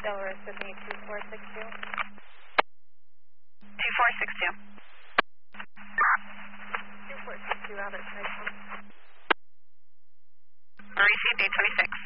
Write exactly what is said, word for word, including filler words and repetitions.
Delaware Sydney two four six two. two four six two. two four six two, Albert Strike one. Received eight twenty-six.